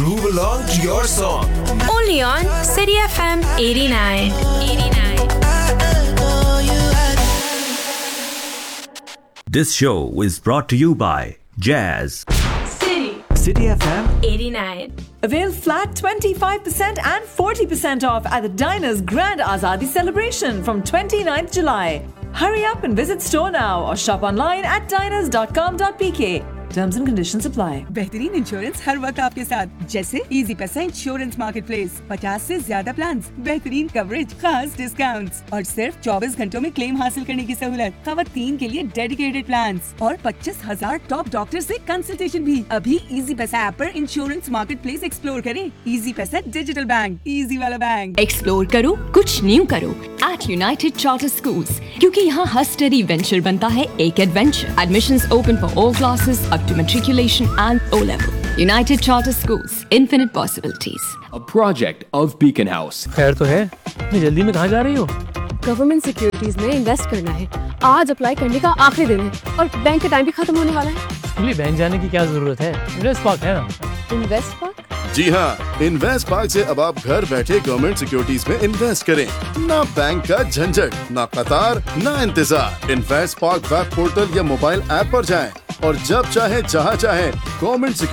move along to your song. Only on City FM 89. This show is brought to you by Jazz. City FM 89. Avail flat 25% and 40% off at the Diners Grand Azadi celebration from 29th July. Hurry up and visit store now or shop online at diners.com.pk. Terms and conditions apply. बेहतरीन insurance हर वक्त आपके साथ, जैसे easy पैसा insurance market place, 50 से ज्यादा plan, बेहतरीन coverage, खास डिस्काउंट्स और सिर्फ 24 घंटों में क्लेम हासिल करने की सहूलत। खवातीन के लिए डेडिकेटेड प्लान और 25,000 टॉप डॉक्टर से कंसल्टेशन भी। अभी इजी पैसा ऐप पर इंश्योरेंस मार्केट प्लेस एक्सप्लोर करें। इजी पैसा डिजिटल बैंक, इजी वाला बैंक। एक्सप्लोर करो, कुछ न्यू करो एट यूनाइटेड चार्टर स्कूल्स, क्योंकि यहाँ हर स्टडी वेंचर बनता है एक adventure. Admissions open for all classes up to matriculation and O-level. United Charter Schools, infinite possibilities. A project of Beacon House. खैर तो है, इतनी जल्दी में कहाँ जा रही हो? गवर्नमेंट सिक्योरिटीज में इन्वेस्ट करना है। आज अप्लाई करने का आखिरी दिन है और बैंक का टाइम भी खत्म होने वाला है। इसलिए बैंक जाने की क्या जरूरत है? इन्वेस्ट पार्क है ना। Invest park? जी हाँ, इन्वेस्ट पार्क से अब आप घर बैठे गवर्नमेंट सिक्योरिटीज में इन्वेस्ट करें। ना बैंक का झंझट, ना कतार, ना इंतजार। इन्वेस्ट पार्क वेब पोर्टल या मोबाइल ऐप पर जाएं और जब चाहे जहाँ चाहे गवर्नमेंट